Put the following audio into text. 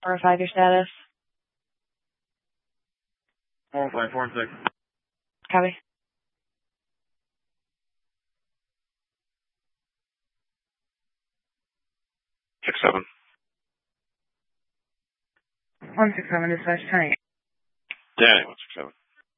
405 your status. 405, 4 and 6. Copy. Six, 7. 167 dispatch 10. Danny, 167.